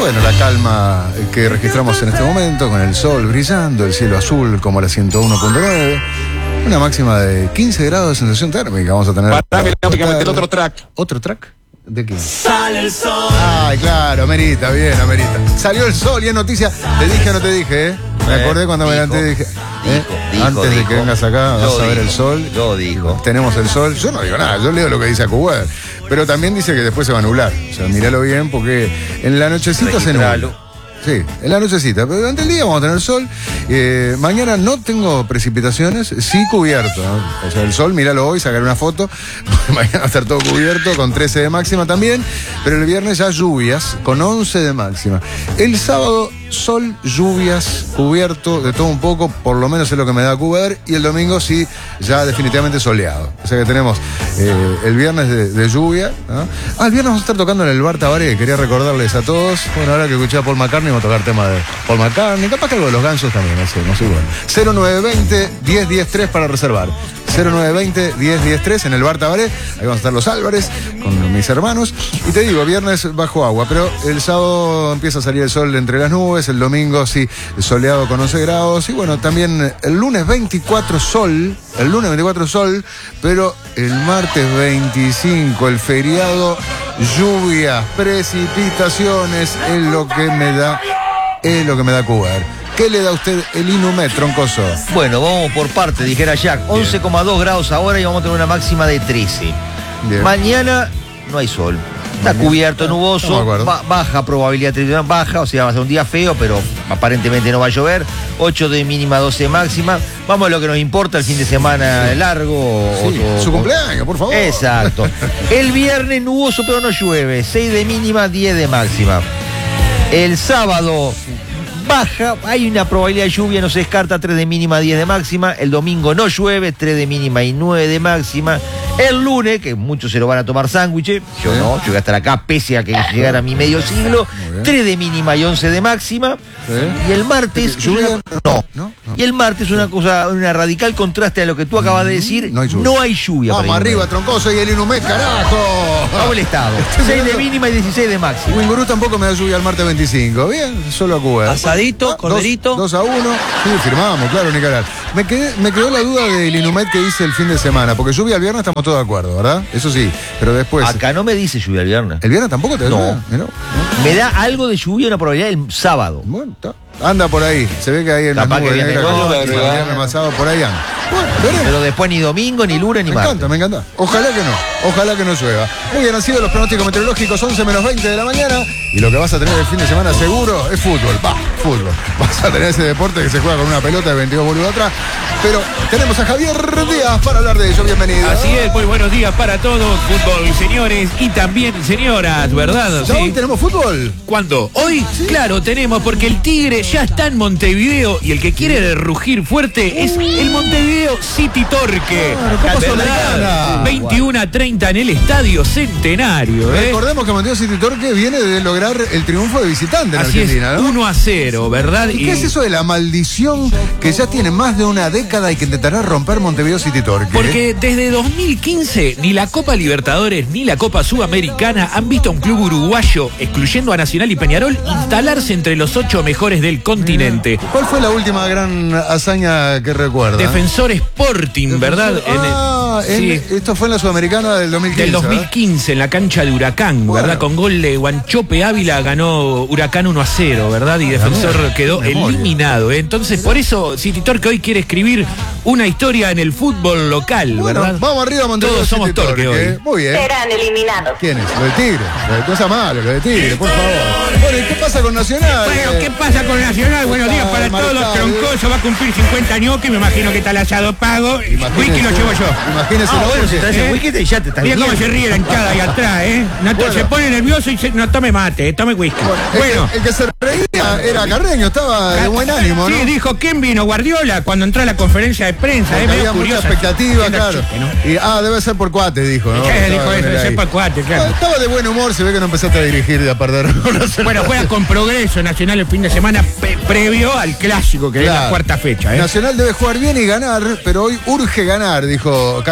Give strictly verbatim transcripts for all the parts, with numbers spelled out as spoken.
Bueno, la calma que registramos en este momento, con el sol brillando, el cielo azul como la ciento uno punto nueve. Una máxima de quince grados de sensación térmica vamos a tener. Para el otro track. ¿Otro track? ¿De qué? Sale el sol. Ay, claro, amerita, bien, amerita. Salió el sol y es noticia. ¿Te dije o no te dije, eh? Me acordé cuando me levanté y dije, ¿eh? dijo, antes de dijo. que vengas acá, vas Yo a ver digo, el sol. yo digo. Tenemos el sol. Yo no digo nada, yo leo lo que dice AccuWeather. Pero también dice que después se va a nublar. O sea, míralo bien porque en la nochecita se nubla. Registralo. Sí, en la nochecita, pero durante el día vamos a tener sol. Eh, mañana no tengo precipitaciones, sí cubierto, ¿no? O sea, el sol, míralo hoy, sacar una foto. Mañana va a estar todo cubierto, con trece de máxima también. Pero el viernes ya lluvias, con once de máxima. El sábado, sol, lluvias, cubierto, de todo un poco, por lo menos es lo que me da AccuWeather. Y el domingo sí, ya definitivamente soleado. O sea que tenemos eh, el viernes de, de lluvia, ¿no? Ah, el viernes vamos a estar tocando en el Bar Tabaré. Quería recordarles a todos, bueno, ahora que escuché a Paul McCartney, vamos a tocar tema de Paul McCartney, capaz que algo de los Gansos también, no sé, no sé, bueno. cero nueve veinte, diez diez tres para reservar. cero nueve veinte, diez diez tres en el Bar Tabaré. Ahí vamos a estar los Álvarez con mis hermanos. Y te digo, viernes bajo agua, pero el sábado empieza a salir el sol entre las nubes, el domingo sí, soleado con once grados. Y bueno, también el lunes veinticuatro sol, el lunes veinticuatro sol, pero el martes veinticinco, el feriado, lluvias, precipitaciones, es lo que me da, es lo que me da AccuWeather. ¿Qué le da a usted el Inumet, troncoso? Bueno, vamos por parte, dijera Jack. once coma dos grados ahora y vamos a tener una máxima de trece. Bien. Mañana no hay sol. Está Mañana. cubierto, nuboso, Estamos de acuerdo. ba- baja probabilidad de baja, o sea, va a ser un día feo, pero aparentemente no va a llover. ocho de mínima, doce de máxima. Vamos a lo que nos importa, el fin de semana largo. Sí, o- su o- cumpleaños, por favor. Exacto. El viernes nuboso, pero no llueve. seis de mínima, diez de máxima. El sábado baja, hay una probabilidad de lluvia, no se descarta, tres de mínima, diez de máxima. El domingo no llueve, tres de mínima y nueve de máxima. El lunes, que muchos se lo van a tomar sándwiches, yo Sí. no, yo voy a estar acá pese a que llegara mi medio siglo, Muy bien. tres de mínima y once de máxima. Sí. Y el martes, ¿Lluvia? una- no. ¿No? No. Y el martes una cosa, una radical contraste a lo que tú acabas de decir, No hay lluvia. no hay lluvia. para Vamos el arriba, lunes. troncoso, y el Inumet, carajo. Vamos al estado. Estoy seis de mirando. mínima y dieciséis de máxima. Wingurú tampoco me da lluvia el martes veinticinco. Bien, solo AccuWeather. Asadito, Ah, corderito. dos a uno. Sí, firmamos, claro, ni que hablar. Me, quedé, me quedó la duda del Inumet que hice el fin de semana, porque lluvia el viernes estamos todos de acuerdo, ¿verdad? Eso sí, pero después. Acá no me dice lluvia el viernes. ¿El viernes tampoco te da No. lluvia? Mirá, ¿no? Me da algo de lluvia, una probabilidad el sábado. Bueno, está. Anda por ahí. Se ve que ahí en las Capaz que nubes viene negras, todo, que el ¿verdad? viernes pasado por ahí anda. Bueno, veremos. Pero después ni domingo, ni lunes, ni Me martes. encanta, me encanta. Ojalá que no, ojalá que no llueva. Muy bien, han sido los pronósticos meteorológicos, once menos veinte de la mañana. Y lo que vas a tener el fin de semana seguro es fútbol. Va, fútbol. Vas a tener ese deporte que se juega con una pelota de veintidós boludos atrás. Pero tenemos a Javier Díaz para hablar de ello. Bienvenido. Así es, muy buenos días para todos, fútbol, señores y también señoras, ¿verdad? ¿Ya Sí. hoy tenemos fútbol? ¿Cuándo? Hoy, claro, tenemos, porque el Tigre ya está en Montevideo y el que quiere rugir fuerte es el Montevideo City Torque. Claro, Copa ¿Verdad? Sudamericana. veintiuno a treinta en el Estadio Centenario, ¿eh? Recordemos que Montevideo City Torque viene de lograr el triunfo de visitante en Así es, Argentina, ¿no? uno a cero, ¿verdad? ¿Y qué es eso de la maldición que ya tiene más de una década y que intentará romper Montevideo City Torque? Porque desde dos mil quince ni la Copa Libertadores ni la Copa Sudamericana han visto a un club uruguayo, excluyendo a Nacional y Peñarol, instalarse entre los ocho mejores del continente. ¿Cuál fue la última gran hazaña que recuerda? Defensor Sporting, ¿verdad? Ah, En el- en- sí. esto fue en la Sudamericana del dos mil quince. Del dos mil ¿verdad? quince en la cancha de Huracán, Bueno. ¿verdad? Con gol de Guanchope Ávila ganó Huracán uno a cero, ¿verdad? Y Defensor memoria, quedó memoria. eliminado, ¿eh? Entonces, por eso City Torque hoy quiere escribir una historia en el fútbol local, Bueno, ¿verdad? vamos arriba, Montevideo Todos somos City Torque hoy. Muy bien. Serán eliminados. ¿Quién es? Lo de Tigre. Lo de cosa malo, lo de Tigre, por favor. Bueno, ¿y qué pasa con Nacional? Bueno, Eh, ¿qué pasa con Nacional? Buenos días para Está todos los marcado. troncosos. Va a cumplir cincuenta años, que me imagino que está el asado pago. Wiki lo llevo yo. Imagínese Ah, lo bueno, que- si traes ¿eh? el whisky y ya te estás Mira cómo se viendo. ríe la hinchada ahí atrás, ¿eh? No, to- Bueno. Se pone nervioso y se- no tome mate, eh, tome whisky. El, Bueno. que, el que se reía era Carreño, estaba de buen ánimo, ¿no? Sí, dijo, ¿quién vino? Guardiola, cuando entró a la conferencia de prensa, Porque ¿eh? Medio había mucha curiosa. expectativa, Haciendo claro. chiste, ¿no? Y, ah, debe ser por cuate, dijo, ¿no? ¿Qué Estaba dijo con eso? él Debe ahí. ser por cuate, claro. Ah, Estaba de buen humor, se ve que no empezaste a dirigir y a perder. Bueno, juega con Progreso Nacional el fin de semana pe- previo al clásico, que es Claro. la cuarta fecha, ¿eh? Nacional debe jugar bien y ganar, pero hoy urge ganar, dijo Carreño.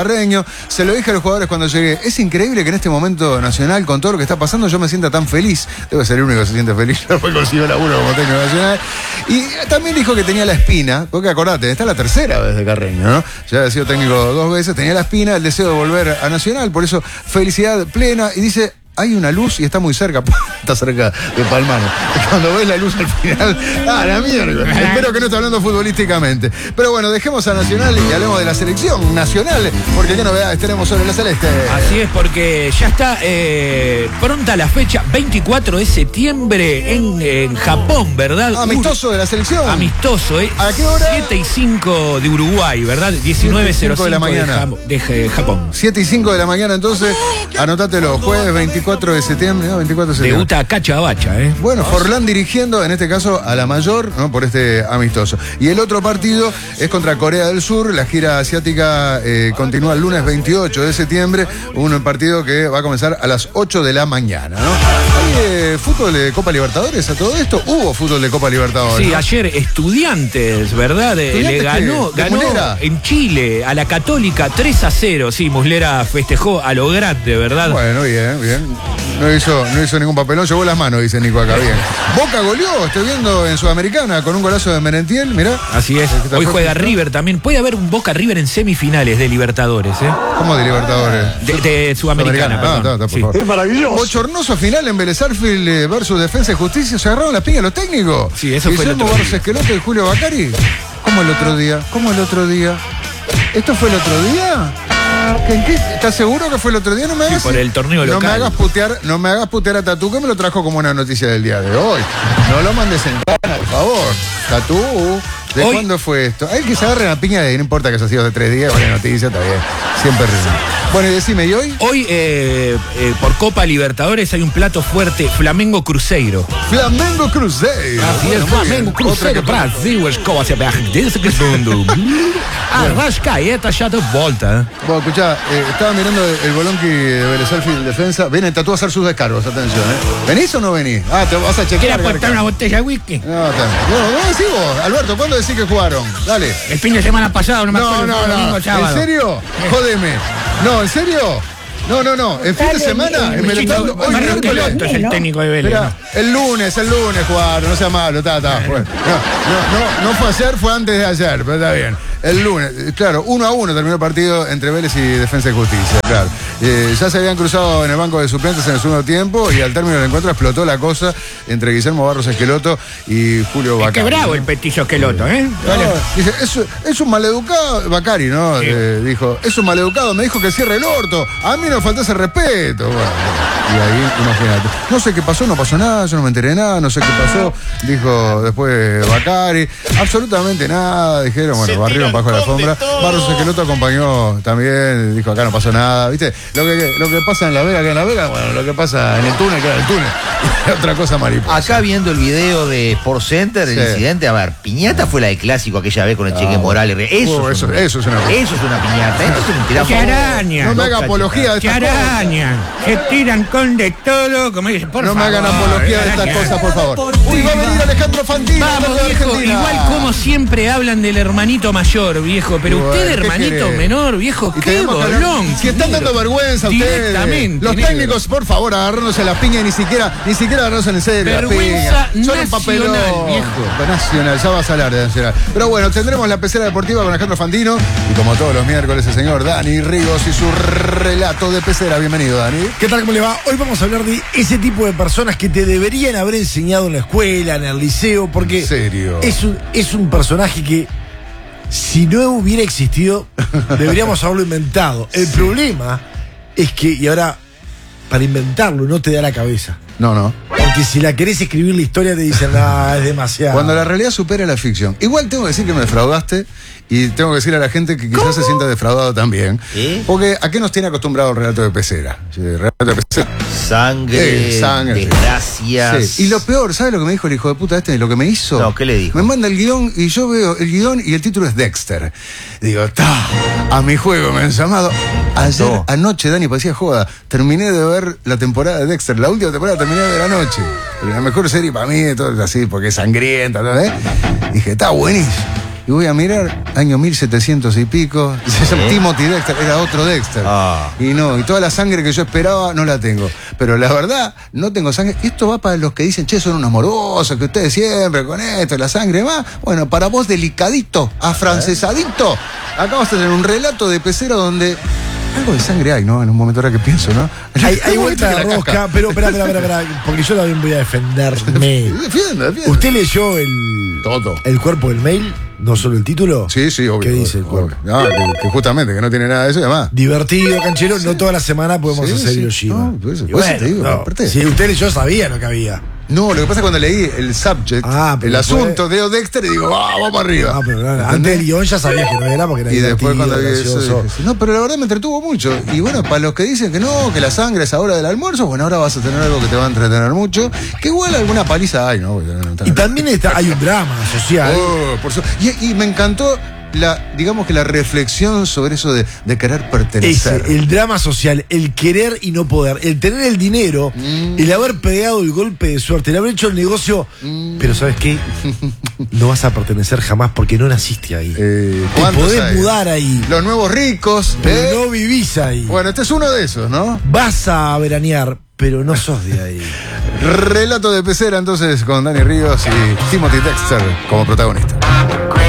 Carreño. Se lo dije a los jugadores cuando llegué. Es increíble que en este momento nacional, con todo lo que está pasando, yo me sienta tan feliz. Debo ser el único que se siente feliz. Después consiguió laburo como técnico nacional. Y también dijo que tenía la espina, porque acordate, está la tercera vez de Carreño, ¿no? Ya había sido técnico dos veces, tenía la espina, el deseo de volver a Nacional, por eso felicidad plena. Y dice, hay una luz y está muy cerca, está cerca de Palmano. Cuando ves la luz al final, ¡ah, la mierda! Espero que no esté hablando futbolísticamente. Pero bueno, dejemos a Nacional y hablemos de la selección nacional, porque qué novedades tenemos sobre la Celeste. Así es, porque ya está eh, pronta la fecha, veinticuatro de septiembre en, en Japón, ¿verdad? Amistoso de la selección. Amistoso, ¿eh? ¿A qué hora? siete y cinco de Uruguay, ¿verdad? diecinueve cero cinco de la mañana. De, de Japón. siete y cinco de la mañana, entonces, anótatelo, jueves veinticuatro de septiembre, ¿no? veinticuatro de septiembre. Debuta Cacha Bacha, ¿eh? Bueno, Forlán dirigiendo, en este caso, a la mayor, ¿no? Por este amistoso. Y el otro partido es contra Corea del Sur. La gira asiática eh, continúa el lunes veintiocho de septiembre. Un partido que va a comenzar a las ocho de la mañana, ¿no? ¿Hay eh, fútbol de Copa Libertadores a todo esto? Hubo fútbol de Copa Libertadores. Sí, ¿no? ayer Estudiantes, ¿verdad? ¿Estudiantes Le ganó, qué? ¿De ganó Muslera? en Chile a la Católica tres a cero. Sí, Muslera festejó a lo grande, ¿verdad? Bueno, bien, bien. No hizo, no hizo ningún papelón, llevó las manos, dice Nico acá, bien. Boca goleó, estoy viendo en Sudamericana con un golazo de Merentiel, mirá. Así es. Hoy juega River también. Puede haber un Boca River en semifinales de Libertadores, ¿eh? ¿Cómo de Libertadores? De, de Sudamericana, Ah, perdón. está, está, por Sí. favor. Es maravilloso. Bochornoso final en Vélez Sarsfield versus Defensa y Justicia. Se agarraron las piñas los técnicos. Sí, eso fue el Guillermo otro Barros día. Esqueloto y Julio Bacari. ¿Cómo el otro día? ¿Cómo el otro día? ¿Esto fue el otro día? ¿En qué? ¿Estás seguro que fue el otro día? No me hagas. Sí, por el torneo no local. Me hagas putear, no me hagas putear a Tatú, que me lo trajo como una noticia del día de hoy. No lo mandes en cara, por favor. Tatú, ¿de Hoy- cuándo fue esto? Hay que se agarren la piña de no importa que haya sido de tres días, buena noticia, está bien. Siempre rima. Bueno, y decime, ¿y hoy? Hoy, eh, eh, por Copa Libertadores, hay un plato fuerte, Flamengo Cruzeiro. Flamengo Cruzeiro. Así Bueno, es, muy bien. Flamengo Otra Cruzeiro, que- Brasil, Escócia, desde que mundo. Arrascaeta ya de volta. Bueno, escuchá, eh, estaba mirando el, el Bolonqui de Vélez Sarsfield Defensa. Viene Tatú a hacer sus descargos, atención, ¿eh? ¿Venís o no venís? Ah, te vas a chequear. ¿Quiere aportar Garca. una botella de whisky? No, está. No, no decís vos. Alberto, ¿cuándo decís que jugaron? Dale. El fin de semana pasado, no me No, acuerdo. no, fue no. domingo, sábado. ¿En serio? Jódeme. No, ¿en serio? No, no, no. ¿En fin de semana? En Melendando. Hoy Marco miércoles. Queloto es el técnico de Vélez. Mirá, el lunes, el lunes jugaron, no sea malo, está, está. Bueno, no, no, no, no fue ayer, fue antes de ayer, pero está bien. El lunes, claro, uno a uno terminó el partido entre Vélez y Defensa y Justicia, claro. Eh, ya se habían cruzado en el banco de suplentes en el segundo tiempo y al término del encuentro explotó la cosa entre Guillermo Barros Esqueloto y Julio Es Bacari. que bravo el petizo Queloto, ¿eh? No, dice, es, es un maleducado, Bacari, ¿no? Sí. Eh, dijo, es un maleducado, me dijo que cierre el orto, a mí no me falta ese respeto. Bueno, y ahí, imagínate. No sé qué pasó, no pasó nada, yo no me enteré de nada, no sé qué pasó, dijo después Bacari, absolutamente nada, dijeron, bueno, barrieron bajo la alfombra. Barros Esqueloto acompañó también, dijo, acá no pasó nada, ¿viste? Lo que, lo que pasa en La Vega, queda en La Vega, bueno, lo que pasa en el túnel, queda en el túnel. Otra cosa mariposa. Acá viendo el video de Sport Center, el Sí. incidente, a ver, piñata fue la de clásico aquella vez con el Cheque Morales. Eso, Oh, es eso- un- eso es una piñata. eso es una piñata. Esto es un tirafo. ¡Qué araña! No me haga apología de ¡Qué estas cosas. araña! Se tiran con de todo, como dicen, por No me favor. hagan apología de estas araña. cosas, por favor. Uy, va a venir Alejandro Fantino. Vamos, de viejo, Argentina. igual como siempre hablan del hermanito mayor, viejo, pero Y bueno, usted, ¿qué hermanito querés? menor, viejo, Y qué tenemos que hablar- bolón. Si están negro. dando vergüenza ustedes. Directamente, Los negro. técnicos, por favor, agarrándose la piña y ni siquiera, ni siquiera agarrándose en serio. la Vergüenza piña. Son un papelón. nacional, viejo. Nacional, ya vas a hablar de nacional. Pero bueno, tendremos la pecera deportiva con Alejandro Fantino. Y como todos los miércoles, el señor Dani Ríos y su relato de pecera. Bienvenido, Dani. ¿Qué tal? ¿Cómo le va? Hoy vamos a hablar de ese tipo de personas que te deberían haber enseñado en la escuela, en el liceo, porque ¿En serio? es un, es un personaje que si no hubiera existido, deberíamos haberlo inventado. El problema es que, y ahora, para inventarlo no te da la cabeza. No, no. Porque si la querés escribir la historia te dicen, ah, es demasiado. Cuando la realidad supera la ficción. Igual tengo que decir que me defraudaste y tengo que decir a la gente que quizás se sienta defraudado también. ¿Eh? Porque ¿a qué nos tiene acostumbrado el relato de pecera? Sí, el relato de pecera. Sangre, Eh, sangre. desgracias. Sí. Y lo peor, ¿sabes lo que me dijo el hijo de puta este? Lo que me hizo. No, ¿qué le dijo? Me manda el guión y yo veo el guión y el título es Dexter. Digo, ta, a mi juego me han llamado. Ayer, No. anoche, Dani, parecía joda. Terminé de ver la temporada de Dexter. La última temporada terminé de ver anoche. La mejor serie para mí, todo así, porque es sangrienta, ¿no? ¿Eh? Dije, está buenísimo. Y y voy a mirar, año mil setecientos y pico, se llama Timothy Dexter, era otro Dexter. Ah. Y no, y toda la sangre que yo esperaba no la tengo. Pero la verdad, no tengo sangre. Esto va para los que dicen, che, son unos morosos, que ustedes siempre con esto, la sangre va. Bueno, para vos, delicadito, afrancesadito, acá vas a tener un relato de pecera donde algo de sangre hay, ¿no? En un momento ahora que pienso, ¿no? Hay, hay vuelta de rosca, pero espera, espera, espera, espera, porque yo también voy a defenderme. Defienda, defienda. ¿Usted leyó el, Todo. el cuerpo del mail? ¿No solo el título? Sí, sí, obvio. ¿Qué dice el obvio. cuerpo? No, que, que justamente, que no tiene nada de eso y además. Divertido, canchero, no toda la semana podemos Sí, hacer sí. Hiroshima. No, por eso- Y por eso te digo, no, aparte- si usted leyó, sabía lo que había. No, lo que pasa es cuando leí el subject, Ah, pero el después- asunto de Dexter, y digo, ah, vamos arriba. Ah, pero no, ¿Entendés? antes del guión ya sabía que no era porque era Y después divertido, cuando vi eso, gracioso. dije, no, pero la verdad me entretuvo mucho. Y bueno, para los que dicen que no, que la sangre es ahora del almuerzo, bueno, ahora vas a tener algo que te va a entretener mucho, que igual alguna paliza hay, ¿no? Y también está, hay un drama social. Oh, por su- y, y me encantó la, digamos que la reflexión sobre eso de, de querer pertenecer. Ese, el drama social, el querer y no poder, el tener el dinero, Mm. el haber pegado el golpe de suerte, el haber hecho el negocio, Mm. pero ¿sabes qué? No vas a pertenecer jamás porque no naciste ahí. Eh, Te ¿cuántos podés hay? mudar ahí, Los nuevos ricos. pero ¿eh? no vivís ahí. Bueno, este es uno de esos, ¿no? Vas a veranear, pero no sos de ahí. Relato de pecera entonces con Dani Ríos y Timothy Dexter como protagonista.